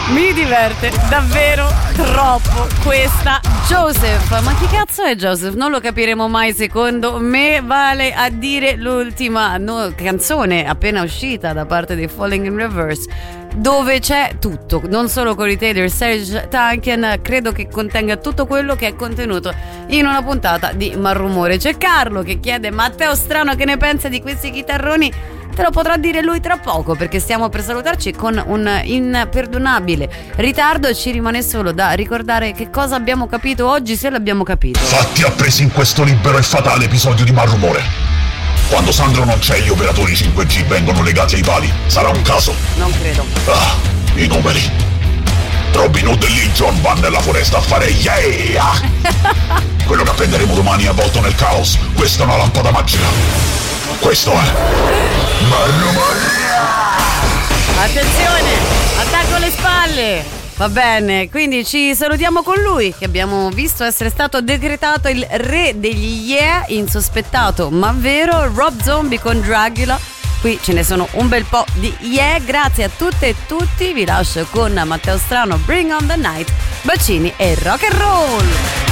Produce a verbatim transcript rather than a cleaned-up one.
Mi diverte davvero troppo questa Joseph. Ma chi cazzo è Joseph? Non lo capiremo mai, secondo me. Vale a dire l'ultima no, canzone appena uscita da parte dei Falling in Reverse, dove c'è tutto, non solo Corey Taylor, Serge Tankian. Credo che contenga tutto quello che è contenuto in una puntata di Malrumore. C'è Carlo che chiede: Matteo Strano, che ne pensa di questi chitarroni? Te lo potrà dire lui tra poco, perché stiamo per salutarci con un imperdonabile ritardo. Ci rimane solo da ricordare che cosa abbiamo capito oggi, se l'abbiamo capito. Fatti appresi in questo libero e fatale episodio di Malrumore. Quando Sandro non c'è, gli operatori cinque G vengono legati ai pali. Sarà un caso? Non credo. Ah, i numeri. Robin Hood e Lil Jon vanno nella foresta a fare yeah! Quello che apprenderemo domani è avvolto nel caos. Questa è una lampada magica. Questo è Malrumore. Attenzione, attacco alle spalle. Va bene, quindi ci salutiamo con lui, che abbiamo visto essere stato decretato il re degli yeah, insospettato ma vero, Rob Zombie con Dragula. Qui ce ne sono un bel po' di yeah. Grazie a tutte e tutti, vi lascio con Matteo Strano, Bring on the Night, bacini e rock and roll.